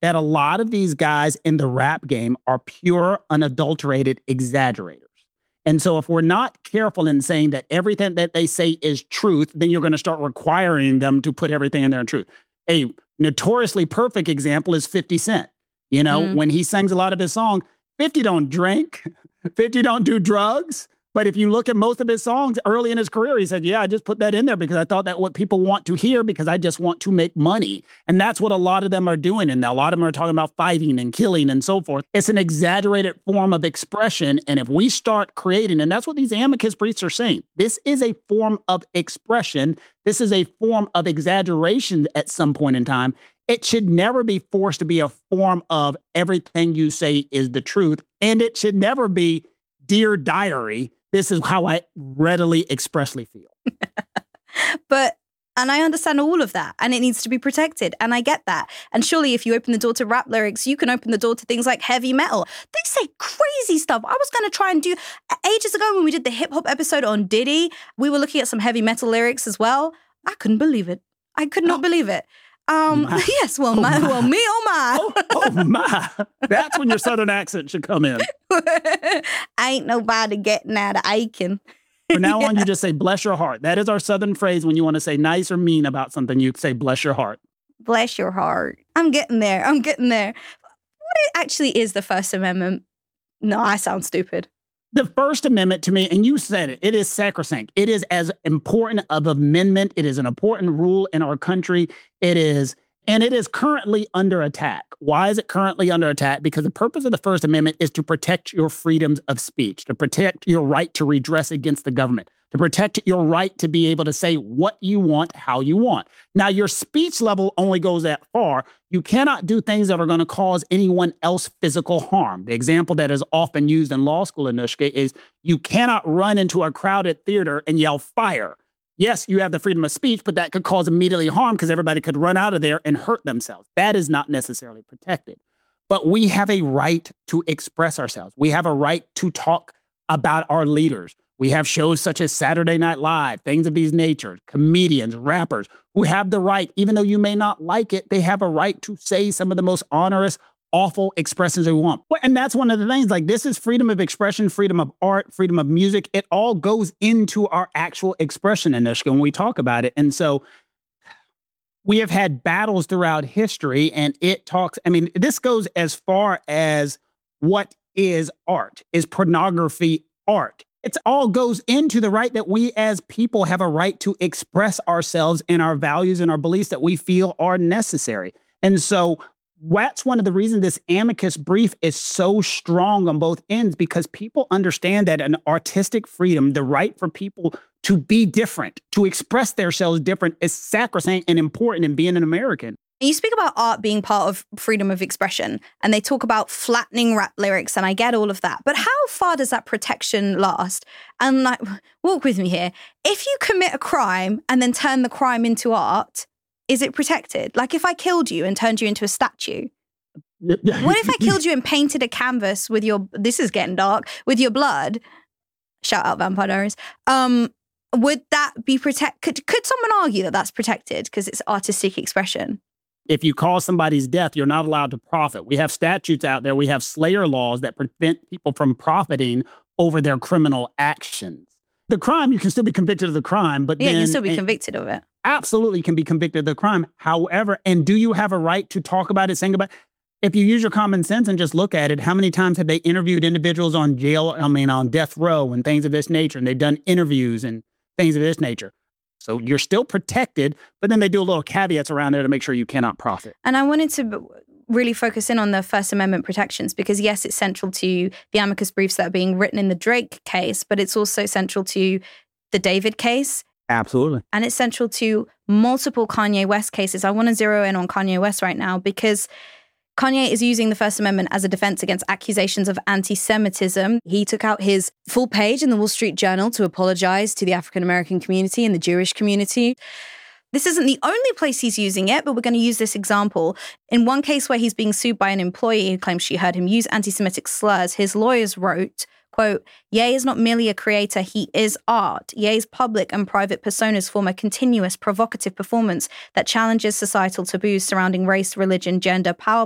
that a lot of these guys in the rap game are pure, unadulterated exaggerators. And so if we're not careful in saying that everything that they say is truth, then you're going to start requiring them to put everything in there in truth. A notoriously perfect example is 50 Cent. You know, when he sings a lot of his songs, 50 don't drink, 50 don't do drugs. But if you look at most of his songs early in his career, he said, yeah, I just put that in there because I thought that what people want to hear because I just want to make money. And that's what a lot of them are doing. And a lot of them are talking about fighting and killing and so forth. It's an exaggerated form of expression. And if we start creating, and that's what these amicus briefs are saying, this is a form of expression. This is a form of exaggeration at some point in time. It should never be forced to be a form of everything you say is the truth. And it should never be, dear diary, this is how I readily expressly feel. And I understand all of that, and it needs to be protected, and I get that. And surely if you open the door to rap lyrics, you can open the door to things like heavy metal. They say crazy stuff. I was going to try and do, ages ago when we did the hip-hop episode on Diddy, we were looking at some heavy metal lyrics as well. I couldn't believe it. I could not believe it. Yes, well, me, oh my. Oh my. That's when your Southern accent should come in. Ain't nobody getting out of Aiken. From now on, you just say, bless your heart. That is our Southern phrase when you want to say nice or mean about something. You say, bless your heart. Bless your heart. I'm getting there. What actually is the First Amendment? No, I sound stupid. The First Amendment to me, and you said it, it is sacrosanct. It is as important of amendment. It is an important rule in our country. It is currently under attack. Why is it currently under attack? Because the purpose of the First Amendment is to protect your freedoms of speech, to protect your right to redress against the government, to protect your right to be able to say what you want, how you want. Now, your speech level only goes that far. You cannot do things that are going to cause anyone else physical harm. The example that is often used in law school, Anushka, is you cannot run into a crowded theater and yell fire. Yes, you have the freedom of speech, but that could cause immediately harm because everybody could run out of there and hurt themselves. That is not necessarily protected. But we have a right to express ourselves. We have a right to talk about our leaders. We have shows such as Saturday Night Live, things of these natures, comedians, rappers who have the right, even though you may not like it, they have a right to say some of the most onerous, awful expressions they want. And that's one of the things, like this is freedom of expression, freedom of art, freedom of music. It all goes into our actual expression, Anushka, when we talk about it. And so we have had battles throughout history and this goes as far as what is art? Is pornography art? It all goes into the right that we as people have a right to express ourselves and our values and our beliefs that we feel are necessary. And so that's one of the reasons this amicus brief is so strong on both ends, because people understand that an artistic freedom, the right for people to be different, to express themselves different, is sacrosanct and important in being an American. You speak about art being part of freedom of expression, and they talk about flattening rap lyrics, and I get all of that. But how far does that protection last? And like, walk with me here. If you commit a crime and then turn the crime into art, is it protected? Like if I killed you and turned you into a statue? What if I killed you and painted a canvas with your, this is getting dark, with your blood? Shout out Vampire Diaries. Would that be protected? Could someone argue that that's protected because it's artistic expression? If you cause somebody's death, you're not allowed to profit. We have statutes out there. We have slayer laws that prevent people from profiting over their criminal actions. The crime, you can still be convicted of the crime, but yeah, then... you can still be convicted of it. Absolutely can be convicted of the crime. However, and do you have a right to talk about it, sing about it? If you use your common sense and just look at it, how many times have they interviewed individuals on death row and things of this nature, and they've done interviews and things of this nature? So you're still protected, but then they do a little caveats around there to make sure you cannot profit. And I wanted to really focus in on the First Amendment protections because, yes, it's central to the amicus briefs that are being written in the Drake case, but it's also central to the David case. Absolutely. And it's central to multiple Kanye West cases. I want to zero in on Kanye West right now because Kanye is using the First Amendment as a defense against accusations of anti-Semitism. He took out his full page in the Wall Street Journal to apologize to the African-American community and the Jewish community. This isn't the only place he's using it, but we're going to use this example. In one case where he's being sued by an employee who claims she heard him use anti-Semitic slurs, his lawyers wrote, quote, Ye is not merely a creator, he is art. Ye's public and private personas form a continuous, provocative performance that challenges societal taboos surrounding race, religion, gender, power